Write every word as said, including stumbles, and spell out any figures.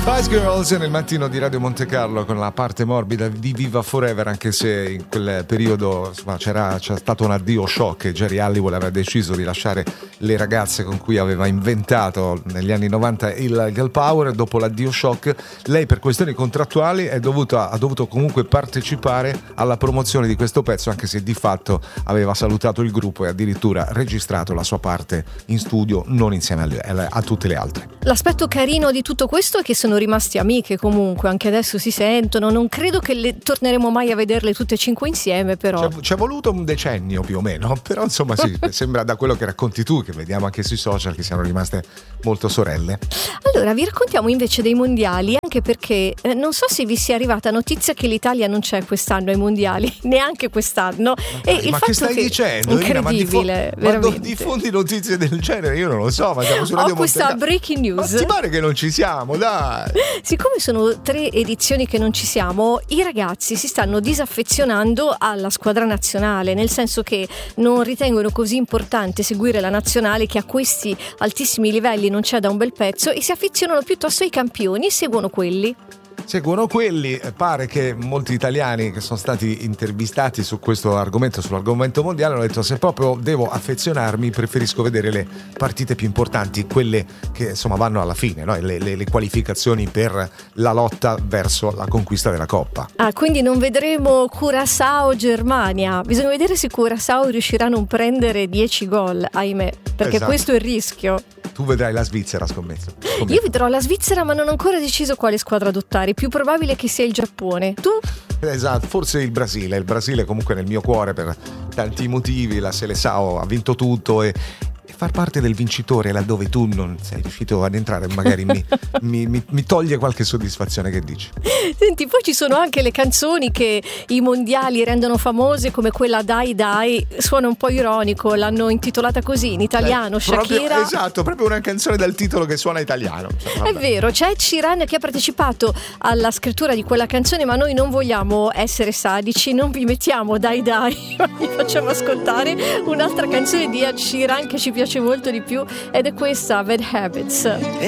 Spice Girls nel mattino di Radio Monte Carlo con la parte morbida di Viva Forever, anche se in quel periodo insomma, c'era, c'era stato un addio shock e Jerry Halliwell aveva deciso di lasciare le ragazze con cui aveva inventato negli anni novanta il girl power. Dopo l'addio shock lei per questioni contrattuali è dovuta, ha dovuto comunque partecipare alla promozione di questo pezzo, anche se di fatto aveva salutato il gruppo e addirittura registrato la sua parte in studio non insieme a, a tutte le altre. L'aspetto carino di tutto questo è che sono rimasti amiche comunque, anche adesso si sentono, non credo che le torneremo mai a vederle tutte e cinque insieme, però c'è, c'è voluto un decennio più o meno, però insomma sì, sembra da quello che racconti tu, che vediamo anche sui social, che siano rimaste molto sorelle. Allora vi raccontiamo invece dei mondiali, anche perché eh, non so se vi sia arrivata notizia che l'Italia non c'è quest'anno ai mondiali, neanche quest'anno. Ma, e dai, il ma fatto che stai che dicendo? incredibile, ma diffo- veramente. Ma diffondi notizie del genere? Io non lo so, ma siamo su Radio Ho questa Monte Carlo. breaking news. Ma ti pare che non ci siamo, dai! Siccome sono tre edizioni che non ci siamo, i ragazzi si stanno disaffezionando alla squadra nazionale, nel senso che non ritengono così importante seguire la nazionale, che a questi altissimi livelli non c'è da un bel pezzo, e si affezionano piuttosto ai campioni e seguono quelli. Seguono quelli. Pare che molti italiani che sono stati intervistati su questo argomento, sull'argomento mondiale, hanno detto: se proprio devo affezionarmi preferisco vedere le partite più importanti, quelle che insomma vanno alla fine, no? le, le, le qualificazioni per la lotta verso la conquista della Coppa. Ah, quindi non vedremo Curaçao-Germania. Bisogna vedere se Curaçao riuscirà a non prendere dieci gol, ahimè, perché esatto. Questo è il rischio. Tu vedrai la Svizzera, scommesso. Scommesso. Io vedrò la Svizzera, ma non ho ancora deciso quale squadra adottare. Più probabile che sia il Giappone. Tu? Esatto, forse il Brasile. Il Brasile comunque nel mio cuore per tanti motivi. La Seleção ha vinto tutto e, e far parte del vincitore laddove tu non sei riuscito ad entrare magari mi, mi, mi, mi toglie qualche soddisfazione. Che dici? Senti, poi ci sono anche le canzoni che i mondiali rendono famose, come quella Dai Dai. Suona un po' ironico, l'hanno intitolata così in italiano, eh, Shakira. Proprio, esatto, proprio una canzone dal titolo che suona italiano. È vero, c'è Ed Sheeran che ha partecipato alla scrittura di quella canzone, ma noi non vogliamo essere sadici, non vi mettiamo Dai Dai, ma vi facciamo ascoltare un'altra canzone di Ed Sheeran che ci piace molto di più, ed è questa, Bad Habits.